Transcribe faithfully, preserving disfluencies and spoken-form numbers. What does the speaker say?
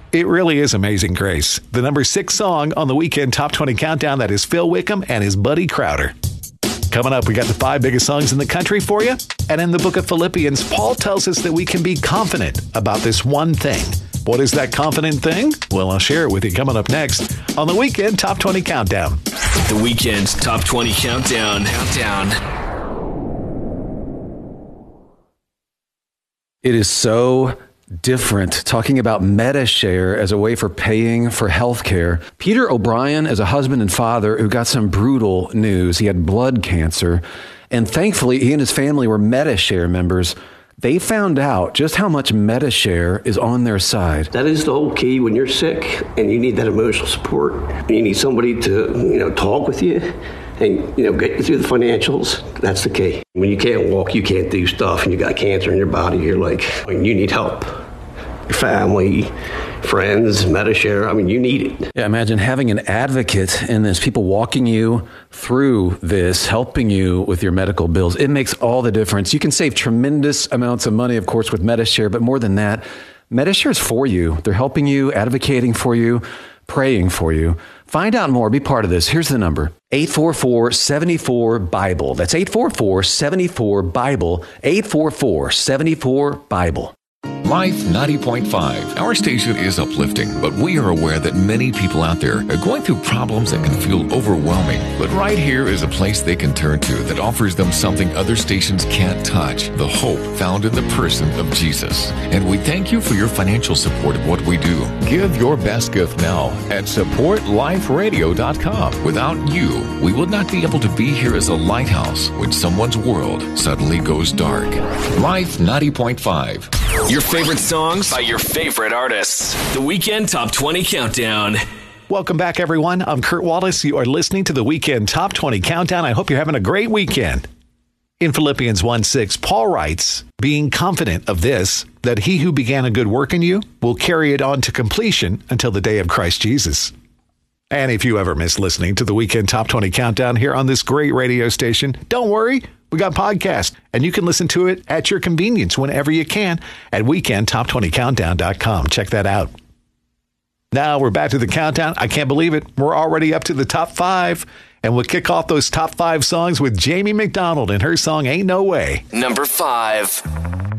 It really is Amazing Grace, the number six song on the Weekend Top twenty Countdown. That is Phil Wickham and his buddy Crowder. Coming up, we got the five biggest songs in the country for you. And in the book of Philippians, Paul tells us that we can be confident about this one thing. What is that confident thing? Well, I'll share it with you coming up next on the Weekend Top twenty Countdown. The Weekend Top twenty Countdown. Countdown. It is so different talking about MediShare as a way for paying for healthcare. Peter O'Brien is a husband and father who got some brutal news. He had blood cancer, and thankfully he and his family were MediShare members. They found out just how much MediShare is on their side. That is the whole key when you're sick and you need that emotional support. You need somebody to, you know, talk with you and, you know, get you through the financials. That's the key. When you can't walk, you can't do stuff, and you got cancer in your body, you're like, I mean, you need help. Your family, friends, MediShare, I mean, you need it. Yeah, imagine having an advocate in this, people walking you through this, helping you with your medical bills. It makes all the difference. You can save tremendous amounts of money, of course, with MediShare, but more than that, MediShare is for you. They're helping you, advocating for you, praying for you. Find out more. Be part of this. Here's the number. eight four four, seven four, BIBLE. That's eight four four, seven four, BIBLE. eight four four, seven four, BIBLE. Life ninety point five. Our station is uplifting, but we are aware that many people out there are going through problems that can feel overwhelming. But right here is a place they can turn to that offers them something other stations can't touch, the hope found in the person of Jesus. And we thank you for your financial support of what we do. Give your best gift now at support life radio dot com. Without you, we would not be able to be here as a lighthouse when someone's world suddenly goes dark. Life ninety point five. Your favorite songs by your favorite artists. The Weekend Top twenty Countdown. Welcome back, everyone. I'm Kurt Wallace. You are listening to the Weekend Top twenty Countdown. I hope you're having a great weekend. In Philippians one six, Paul writes, being confident of this, that he who began a good work in you will carry it on to completion until the day of Christ Jesus. And if you ever miss listening to the Weekend Top twenty Countdown here on this great radio station, don't worry. We got podcasts, and you can listen to it at your convenience whenever you can at weekend top twenty countdown dot com. Check that out. Now we're back to the countdown. I can't believe it. We're already up to the top five, and we'll kick off those top five songs with Jamie McDonald and her song Ain't No Way. Number five.